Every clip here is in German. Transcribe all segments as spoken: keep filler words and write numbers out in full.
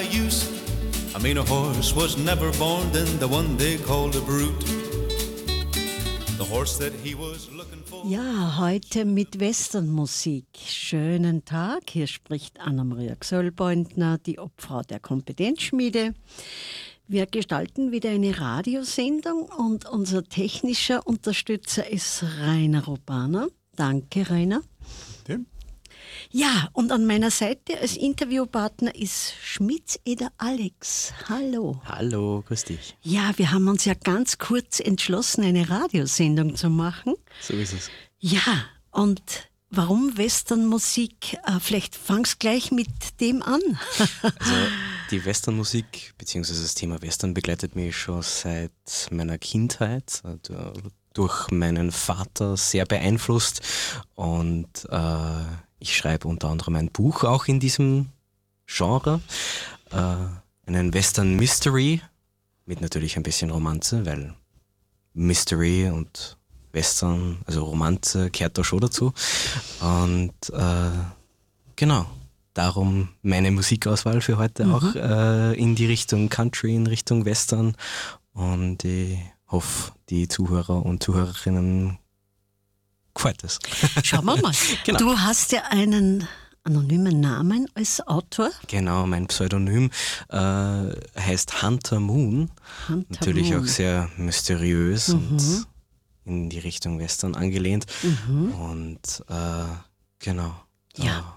use. I mean, a horse was never born than the one they called a brute. The horse that he was looking for. Ja, heute mit Westernmusik. Schönen Tag. Hier spricht Anna-Maria Gsöllbeutner, die Obfrau der Kompetenzschmiede. Wir gestalten wieder eine Radiosendung und unser technischer Unterstützer ist Rainer Urbana. Danke, Rainer. Dem? Ja, und an meiner Seite als Interviewpartner ist Schmitz-Eder Alex. Hallo. Hallo, grüß dich. Ja, wir haben uns ja ganz kurz entschlossen, eine Radiosendung zu machen. So ist es. Ja, und warum Westernmusik? Äh, vielleicht fangst gleich mit dem an. Also die Westernmusik bzw. das Thema Western begleitet mich schon seit meiner Kindheit. Also durch meinen Vater sehr beeinflusst und äh, ich schreibe unter anderem ein Buch auch in diesem Genre, äh, einen Western Mystery mit natürlich ein bisschen Romanze, weil Mystery und Western, also Romanze gehört da schon dazu und äh, genau, darum meine Musikauswahl für heute mhm. auch äh, in die Richtung Country, in Richtung Western und ich hoffe, die Zuhörer und Zuhörerinnen gefällt es. Schauen wir mal. Genau. Du hast ja einen anonymen Namen als Autor. Genau, mein Pseudonym äh, heißt Hunter Moon. Hunter Natürlich Moon. auch sehr mysteriös Mhm. und in die Richtung Western angelehnt. Mhm. Und äh, genau. da- Ja.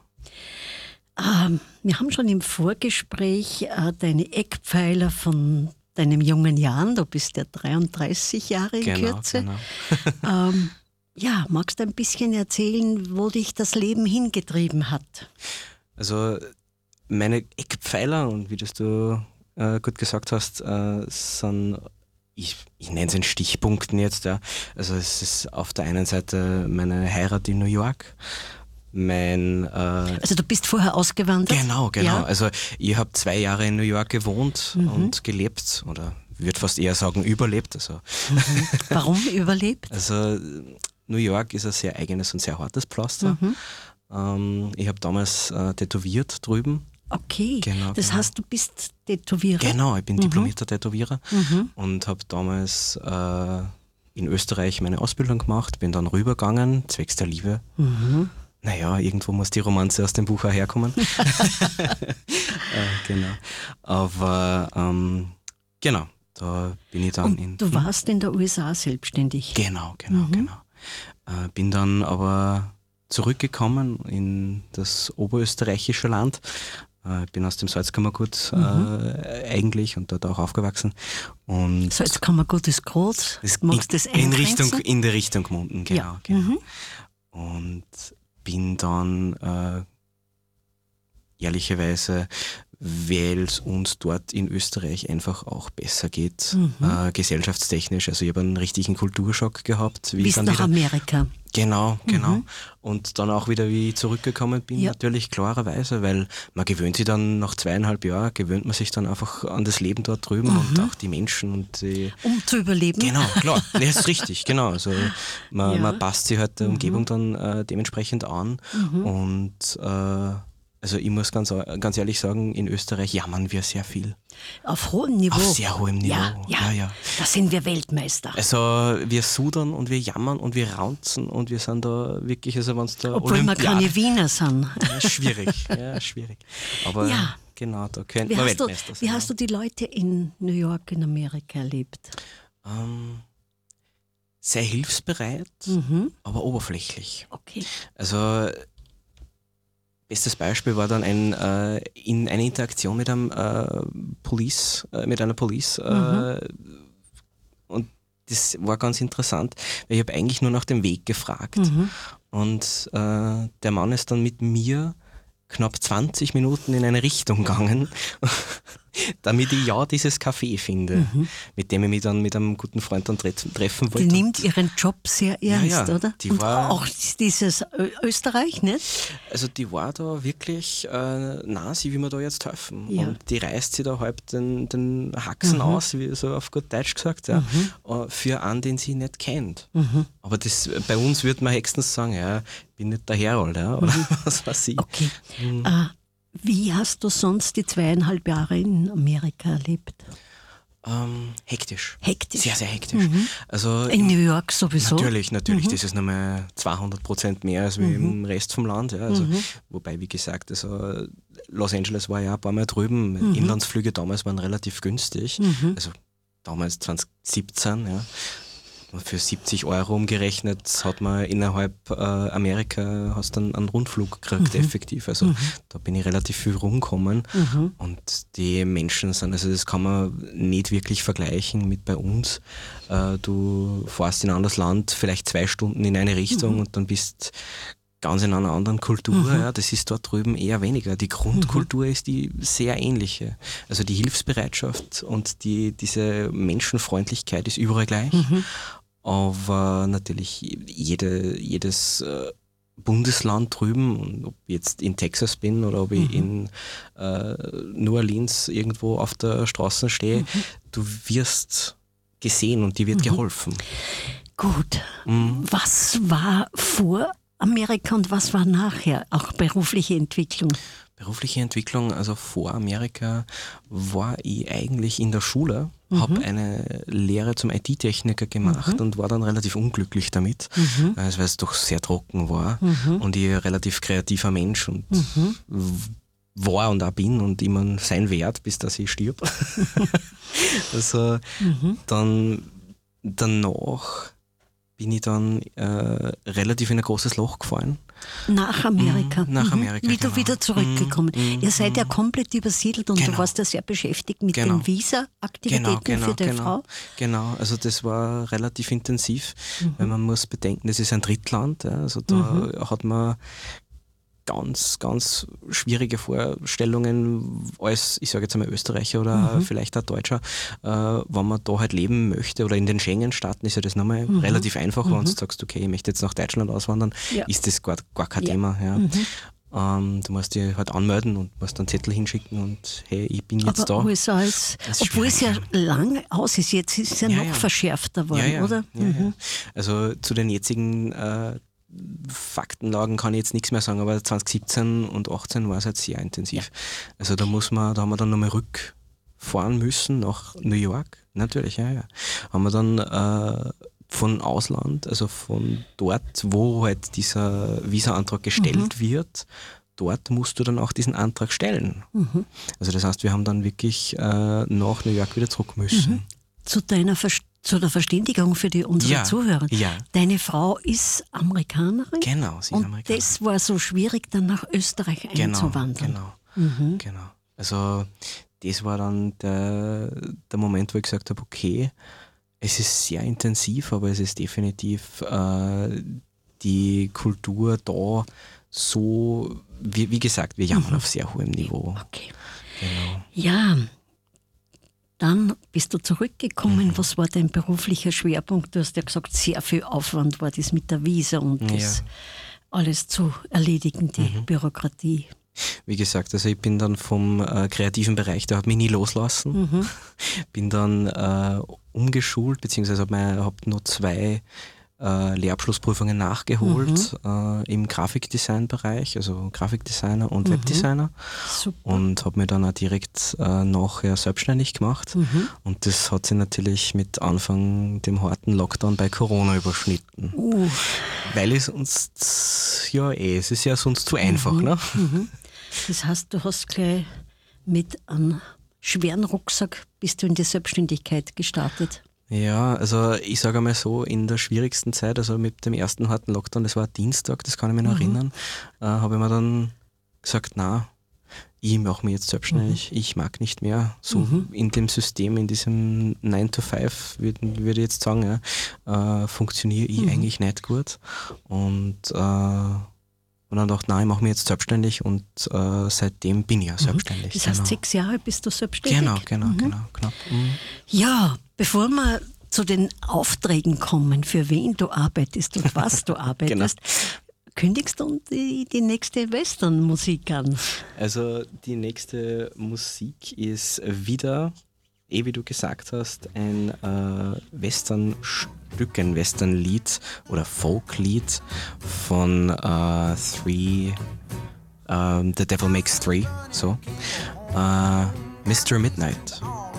Ähm, wir haben schon im Vorgespräch äh, deine Eckpfeiler von deinem jungen Jahren, du bist ja dreiunddreißig Jahre in Genau, Kürze. genau. Ähm, ja, magst du ein bisschen erzählen, wo dich das Leben hingetrieben hat? Also meine Eckpfeiler und wie das du äh, gut gesagt hast, äh, sind, ich, ich nenne es in Stichpunkten jetzt, ja. Also es ist auf der einen Seite meine Heirat in New York, mein äh, Also du bist vorher ausgewandert? Genau, genau. Ja? Also ich habe zwei Jahre in New York gewohnt Mhm. und gelebt oder würde fast eher sagen überlebt. Also, Mhm. Warum überlebt? also New York ist ein sehr eigenes und sehr hartes Pflaster. Mhm. Ähm, ich habe damals äh, tätowiert drüben. Okay, Genau, das genau. heißt, du bist Tätowierer? Genau, ich bin Mhm. diplomierter Tätowierer Mhm. und habe damals äh, in Österreich meine Ausbildung gemacht, bin dann rübergegangen, zwecks der Liebe. Mhm. Naja, irgendwo muss die Romanze aus dem Buch auch herkommen. äh, genau. Aber ähm, genau, da bin ich dann Und in. du warst in der U S A selbstständig? Genau, genau, Mhm. genau. Äh, bin dann aber zurückgekommen in das oberösterreichische Land. Äh, bin aus dem Salzkammergut Mhm. äh, eigentlich und dort auch aufgewachsen. Und Salzkammergut ist groß. das Magst du in, das in eingrenzen? Richtung, in der Richtung Gmunden, genau, Ja. genau. Mhm. Und bin dann äh, ehrlicherweise, weil es uns dort in Österreich einfach auch besser geht, Mhm. äh, gesellschaftstechnisch. Also ich habe einen richtigen Kulturschock gehabt. Wie ich Bis dann nach wieder, Amerika. genau, genau. Mhm. Und dann auch wieder, wie ich zurückgekommen bin, Ja. natürlich klarerweise, weil man gewöhnt sich dann nach zweieinhalb Jahren, gewöhnt man sich dann einfach an das Leben dort drüben Mhm. und auch die Menschen und die Um zu überleben. Genau, klar, das ist richtig, genau. Also man, Ja. man passt sich halt der Mhm. Umgebung dann äh, dementsprechend an Mhm. und äh, also ich muss ganz, ganz ehrlich sagen, in Österreich jammern wir sehr viel. Auf hohem Niveau. Auf sehr hohem Niveau. Ja, ja. ja, ja. Da sind wir Weltmeister. Also wir sudern und wir jammern und wir raunzen und wir sind da wirklich, also wenn es da Obwohl wir Olympiade- keine Wiener sind. Ja, schwierig, ja, schwierig. Aber Ja. genau, da könnte Wie man hast, du, Weltmeister sein. wie hast du die Leute in New York, in Amerika erlebt? ähm, sehr hilfsbereit, Mhm. aber oberflächlich. Okay. Also bestes Beispiel war dann ein, äh, in eine Interaktion mit einem äh, Police, äh, mit einer Police äh, und das war ganz interessant, weil ich habe eigentlich nur nach dem Weg gefragt Mhm. und äh, der Mann ist dann mit mir knapp zwanzig Minuten in eine Richtung gegangen, damit ich ja dieses Café finde, Mhm. mit dem ich mich dann mit einem guten Freund dann tre- treffen Die wollte. nimmt ihren Job sehr ernst, Ja, ja, oder? die Und war- auch dieses Ö- Österreich, nicht? Also die war da wirklich, äh, na, sie will mir da jetzt helfen. Ja. Und die reißt sie da halb den, den Haxen Mhm. aus, wie so auf gut Deutsch gesagt, ja, Mhm. äh, für einen, den sie nicht kennt. Mhm. Aber das, bei uns würde man höchstens sagen, ja, ich bin nicht der Herold, ja, oder was weiß ich. Okay. Mhm. Äh, Wie hast du sonst die zweieinhalb Jahre in Amerika erlebt? Ähm, hektisch. Hektisch? Sehr, sehr hektisch. Mhm. Also in New York sowieso? Natürlich, natürlich. Mhm. Das ist nochmal zweihundert Prozent mehr als wie mhm. im Rest vom Land. Ja. Also, mhm. Wobei, wie gesagt, also Los Angeles war ja ein paar Mal drüben. Mhm. Inlandsflüge damals waren relativ günstig. Mhm. Also damals zwanzig siebzehn, ja. Für siebzig Euro umgerechnet hat man innerhalb äh, Amerika hast dann einen Rundflug gekriegt, mhm. effektiv. Also mhm. da bin ich relativ viel rumgekommen mhm. und die Menschen sind, also das kann man nicht wirklich vergleichen mit bei uns. Äh, du fährst in ein anderes Land, vielleicht zwei Stunden in eine Richtung mhm. und dann bist ganz in einer anderen Kultur. Mhm. Ja, das ist dort drüben eher weniger. Die Grundkultur mhm. ist die sehr ähnliche. Also die Hilfsbereitschaft und die, diese Menschenfreundlichkeit ist überall gleich. Mhm. Aber natürlich jede, jedes äh, Bundesland drüben, ob ich jetzt in Texas bin oder ob ich mhm. in äh, New Orleans irgendwo auf der Straße stehe, mhm. du wirst gesehen und dir wird mhm. geholfen. Gut. Mhm. Was war vor Amerika und was war nachher? Auch berufliche Entwicklung? Berufliche Entwicklung, also vor Amerika war ich eigentlich in der Schule, mhm. habe eine Lehre zum I T-Techniker gemacht mhm. und war dann relativ unglücklich damit, mhm. also weil es doch sehr trocken war mhm. und ich ein relativ kreativer Mensch und mhm. war und auch bin und immer sein werde, bis dass ich stirb. Also mhm. dann danach bin ich dann äh, relativ in ein großes Loch gefallen. Nach Amerika. Mm, nach Amerika, Wie genau. du wieder zurückgekommen. Mm, Ihr seid mm, ja komplett übersiedelt und genau. du warst ja sehr beschäftigt mit genau. den Visa-Aktivitäten genau, genau, für deine genau. Frau. Genau, also das war relativ intensiv, mhm. weil man muss bedenken, das ist ein Drittland, ja, also da mhm. hat man ganz, ganz schwierige Vorstellungen als, ich sage jetzt einmal Österreicher oder mhm. vielleicht auch Deutscher, äh, wenn man da halt leben möchte oder in den Schengen-Staaten ist ja das nochmal mhm. relativ einfach, mhm. wenn du sagst, okay, ich möchte jetzt nach Deutschland auswandern, ja. ist das gar, gar kein ja. Thema. Ja. Mhm. Ähm, du musst dich halt anmelden und musst dann Zettel hinschicken und hey, ich bin jetzt Aber da. U S A ist, obwohl es ja lang aus ist, jetzt ist es ja, ja noch ja. verschärfter worden, ja, ja. oder? Ja, mhm. ja. Also zu den jetzigen äh, Faktenlagen kann ich jetzt nichts mehr sagen, aber zwanzig siebzehn und achtzehn war es halt sehr intensiv. Ja. Also da muss man, da haben wir dann nochmal rückfahren müssen nach New York. Natürlich, ja, ja. Haben wir dann äh, von Ausland, also von dort, wo halt dieser Visa-Antrag gestellt mhm. wird, dort musst du dann auch diesen Antrag stellen. Mhm. Also das heißt, wir haben dann wirklich äh, nach New York wieder zurück müssen. Mhm. Zu deiner Ver- zu der Verständigung für die unsere ja, Zuhörer. Ja. Deine Frau ist Amerikanerin? Genau, sie ist und Amerikanerin. Das war so schwierig, dann nach Österreich einzuwandern. Genau, genau, mhm. genau. Also das war dann der, der Moment, wo ich gesagt habe, okay, es ist sehr intensiv, aber es ist definitiv äh, die Kultur da so, wie, wie gesagt, wir jammern mhm. auf sehr hohem Niveau. Okay. Genau. Ja, dann bist du zurückgekommen. Mhm. Was war dein beruflicher Schwerpunkt? Du hast ja gesagt, sehr viel Aufwand war das mit der Visa und ja. das alles zu erledigen, die mhm. Bürokratie. Wie gesagt, also ich bin dann vom äh, kreativen Bereich, der hat mich nie loslassen. Mhm. Bin dann äh, umgeschult, beziehungsweise habe hab noch zwei äh, Lehrabschlussprüfungen nachgeholt mhm. äh, im Grafikdesign-Bereich, also Grafikdesigner und mhm. Webdesigner. Super. Und habe mich dann auch direkt äh, nachher selbstständig gemacht. Mhm. Und das hat sich natürlich mit Anfang dem harten Lockdown bei Corona überschnitten. Uh. Weil es uns, ja eh, es ist ja sonst zu einfach. Mhm. Ne? Mhm. Das heißt, du hast gleich mit einem schweren Rucksack bist du in die Selbstständigkeit gestartet. Ja, also ich sage einmal so, in der schwierigsten Zeit, also mit dem ersten harten Lockdown, das war Dienstag, das kann ich mich noch mhm. erinnern, äh, habe ich mir dann gesagt, na, ich mache mich jetzt selbstständig, mhm. ich mag nicht mehr so mhm. in dem System, in diesem nine to five, würde würd ich jetzt sagen, ja, äh, funktioniere ich mhm. eigentlich nicht gut. Und, äh, und dann dachte ich, nein, ich mache mich jetzt selbstständig und äh, seitdem bin ich ja selbstständig. Das heißt, genau. sechs Jahre bist du selbstständig? Genau, genau, mhm. genau, knapp. Mhm. Ja, bevor wir zu den Aufträgen kommen, für wen du arbeitest und was du arbeitest, genau. kündigst du die, die nächste Western-Musik an? Also die nächste Musik ist wieder, eh wie du gesagt hast, ein äh, Western-Stück, ein Western-Lied oder Folk-Lied von äh, Three ähm, The Devil Makes Three, so. Äh, Mister Midnight.